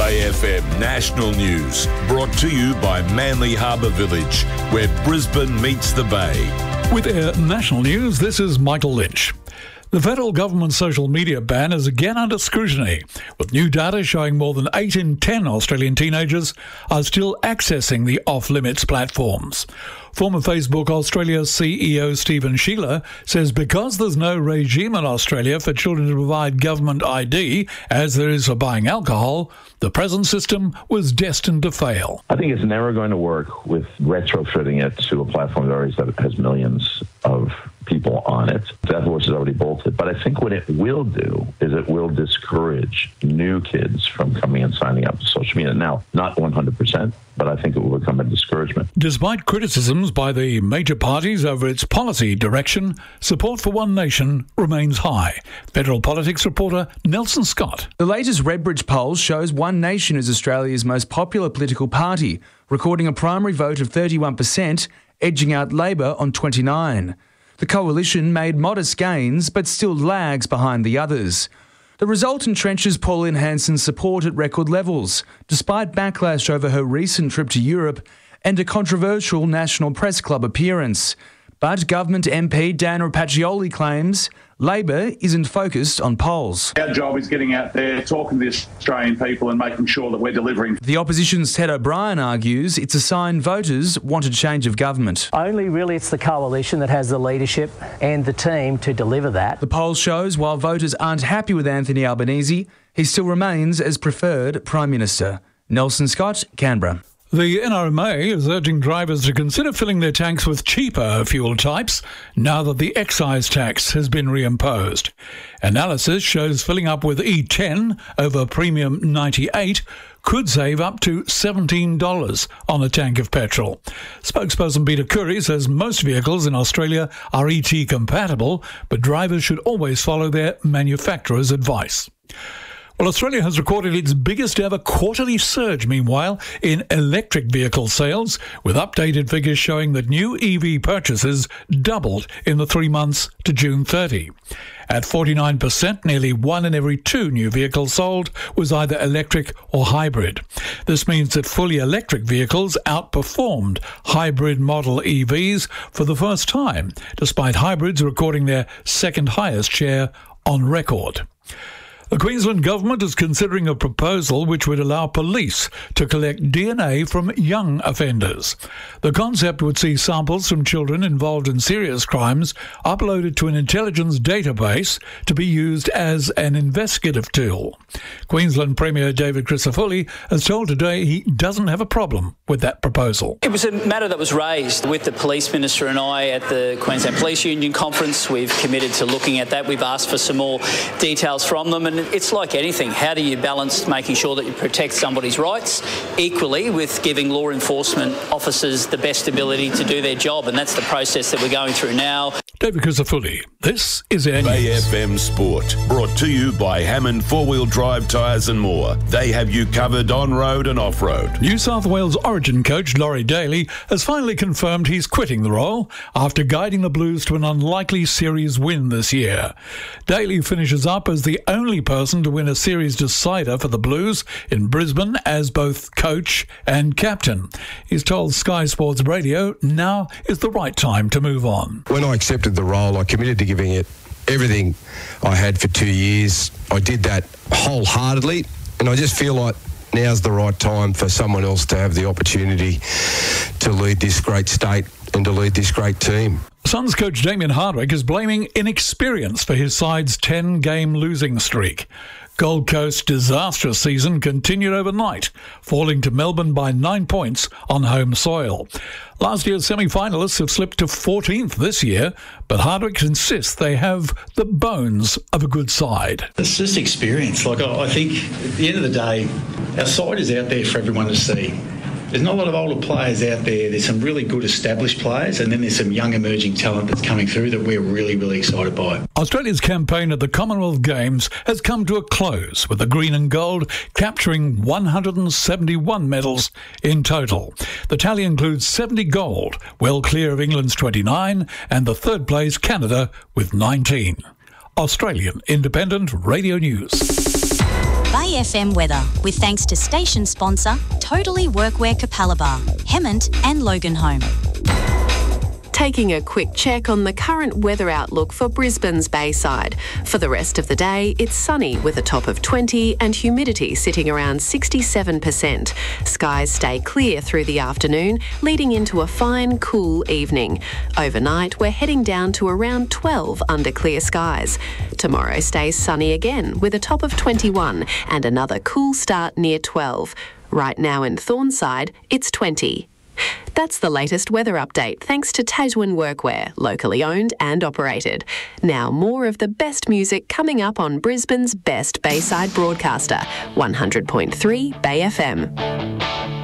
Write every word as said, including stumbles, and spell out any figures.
Bay F M National News, brought to you by Manly Harbour Village, where Brisbane meets the Bay. With Air National News, this is Michael Lynch. The federal government's social media ban is again under scrutiny, with new data showing more than eight in ten Australian teenagers are still accessing the off-limits platforms. Former Facebook Australia C E O Stephen Sheila says because there's no regime in Australia for children to provide government I D, as there is for buying alcohol, the present system was destined to fail. I think it's never going to work with retrofitting it to a platform that already has millions of people on it. That horse is already bolted. But I think what it will do is it will discourage new kids from coming and signing up to social media. Now, not one hundred percent, but I think it will become a discouragement. Despite criticisms by the major parties over its policy direction, support for One Nation remains high. Federal politics reporter Nelson Scott. The latest Redbridge poll shows One Nation is Australia's most popular political party, recording a primary vote of thirty-one percent, edging out Labor on twenty-nine. The coalition made modest gains, but still lags behind the others. The result entrenches Pauline Hanson's support at record levels, despite backlash over her recent trip to Europe and a controversial National Press Club appearance. But Government M P Dan Rapaccioli claims Labor isn't focused on polls. Our job is getting out there, talking to the Australian people and making sure that we're delivering. The opposition's Ted O'Brien argues it's a sign voters want a change of government. Only really it's the coalition that has the leadership and the team to deliver that. The poll shows while voters aren't happy with Anthony Albanese, he still remains as preferred Prime Minister. Nelson Scott, Canberra. The N R M A is urging drivers to consider filling their tanks with cheaper fuel types now that the excise tax has been reimposed. Analysis shows filling up with E ten over Premium ninety-eight could save up to seventeen dollars on a tank of petrol. Spokesperson Peter Curry says most vehicles in Australia are E T compatible, but drivers should always follow their manufacturer's advice. Well, Australia has recorded its biggest ever quarterly surge, meanwhile, in electric vehicle sales, with updated figures showing that new E V purchases doubled in the three months to June thirtieth. At forty-nine percent, nearly one in every two new vehicles sold was either electric or hybrid. This means that fully electric vehicles outperformed hybrid model E Vs for the first time, despite hybrids recording their second highest share on record. The Queensland Government is considering a proposal which would allow police to collect D N A from young offenders. The concept would see samples from children involved in serious crimes uploaded to an intelligence database to be used as an investigative tool. Queensland Premier David Crisafulli has told Today he doesn't have a problem with that proposal. It was a matter that was raised with the Police Minister and I at the Queensland Police Union Conference. We've committed to looking at that. We've asked for some more details from them. And it's like anything. How do you balance making sure that you protect somebody's rights equally with giving law enforcement officers the best ability to do their job? And that's the process that we're going through now. David Crisafulli, this is Air Bay News. F M Sport, brought to you by Hammond Four-Wheel Drive Tyres and More. They have you covered on-road and off-road. New South Wales Origin coach Laurie Daly has finally confirmed he's quitting the role after guiding the Blues to an unlikely series win this year. Daly finishes up as the only person to win a series decider for the Blues in Brisbane as both coach and captain. He's told Sky Sports Radio now is the right time to move on. When I accepted the role, I committed to giving it everything I had for two years. I did that wholeheartedly, and I just feel like now's the right time for someone else to have the opportunity to lead this great state and to lead this great team. Suns coach Damien Hardwick is blaming inexperience for his side's ten-game losing streak. Gold Coast's disastrous season continued overnight, falling to Melbourne by nine points on home soil. Last year's semi-finalists have slipped to fourteenth this year, but Hardwick insists they have the bones of a good side. It's just experience. Like, I think at the end of the day, our side is out there for everyone to see. There's not a lot of older players out there. There's some really good established players, and then there's some young emerging talent that's coming through that we're really, really excited by. Australia's campaign at the Commonwealth Games has come to a close, with the green and gold capturing one hundred seventy-one medals in total. The tally includes seventy gold, well clear of England's twenty-nine, and the third place Canada with nineteen. Australian Independent Radio News. Bay F M weather with thanks to station sponsor Totally Workwear Capalaba, Hemmant and Loganholme. Taking a quick check on the current weather outlook for Brisbane's Bayside. For the rest of the day, it's sunny with a top of twenty and humidity sitting around sixty-seven percent. Skies stay clear through the afternoon, leading into a fine, cool evening. Overnight, we're heading down to around twelve under clear skies. Tomorrow stays sunny again with a top of twenty-one and another cool start near twelve. Right now in Thornside, it's twenty. That's the latest weather update thanks to Taswin Workwear, locally owned and operated. Now more of the best music coming up on Brisbane's best Bayside broadcaster, one hundred point three Bay F M.